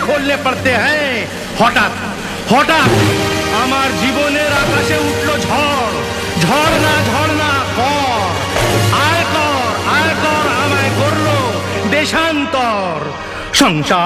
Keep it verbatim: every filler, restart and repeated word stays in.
खोलने पड़ते हैं। हठाৎ हठाৎ আমার জীবনের আকাশে উঠলো ঝড়। ঝড় না ঝড় না কর, আয় কর আয় কর, আমায় করলো দেশান্তর। সংসার